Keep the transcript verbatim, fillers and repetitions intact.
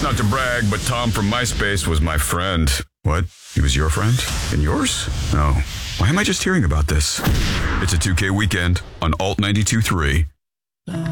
Not to brag, but Tom from MySpace was my friend. What? He was your friend? And yours? No. Why am I just hearing about this? It's a two K weekend on Alt ninety-two point three.